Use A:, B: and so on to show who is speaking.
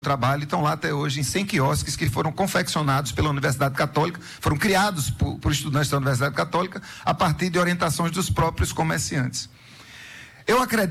A: trabalho, estão lá até hoje em 100 quiosques que foram confeccionados pela Universidade Católica, foram criados por estudantes da Universidade Católica a partir de orientações dos próprios comerciantes. Eu acredito